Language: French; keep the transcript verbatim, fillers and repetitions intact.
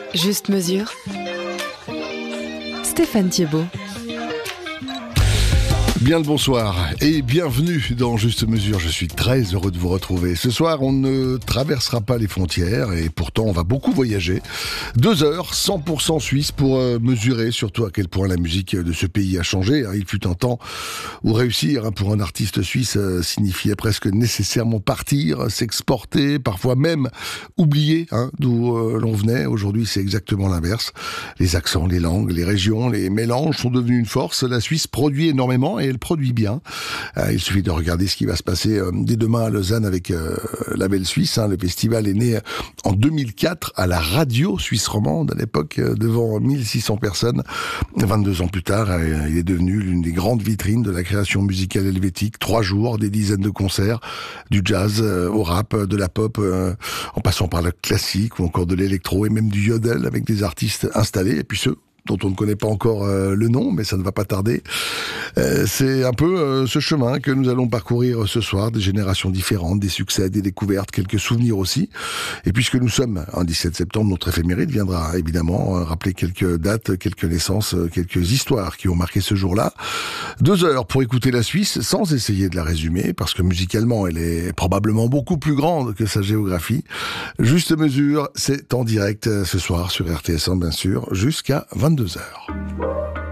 Juste mesure. Stéphane Thiebaud. Bien le bonsoir et bienvenue dans Juste Mesure. Je suis très heureux de vous retrouver. Ce soir, on ne traversera pas les frontières et pourtant on va beaucoup voyager. Deux heures, cent pour cent suisse pour euh, mesurer surtout à quel point la musique de ce pays a changé. Il fut un temps où réussir hein, pour un artiste suisse euh, signifiait presque nécessairement partir, s'exporter, parfois même oublier hein, d'où euh, l'on venait. Aujourd'hui, c'est exactement l'inverse. Les accents, les langues, les régions, les mélanges sont devenus une force. La Suisse produit énormément et elle produit bien. Euh, il suffit de regarder ce qui va se passer euh, dès demain à Lausanne avec euh, la Belle Suisse. Hein. Le festival est né en deux mille quatre à la radio suisse romande, à l'époque euh, devant mille six cents personnes. vingt-deux ans plus tard, euh, il est devenu l'une des grandes vitrines de la création musicale helvétique. Trois jours, des dizaines de concerts, du jazz euh, au rap, de la pop, euh, en passant par le classique ou encore de l'électro et même du yodel avec des artistes installés. Et puis ceux dont on ne connaît pas encore euh, le nom, mais ça ne va pas tarder. Euh, c'est un peu euh, ce chemin que nous allons parcourir ce soir, des générations différentes, des succès, des découvertes, quelques souvenirs aussi. Et puisque nous sommes en dix-sept septembre, notre éphéméride viendra évidemment euh, rappeler quelques dates, quelques naissances, euh, quelques histoires qui ont marqué ce jour-là. Deux heures pour écouter la Suisse, sans essayer de la résumer, parce que musicalement, elle est probablement beaucoup plus grande que sa géographie. Juste mesure, c'est en direct euh, ce soir sur R T S un, bien sûr, jusqu'à vingt-deux heures.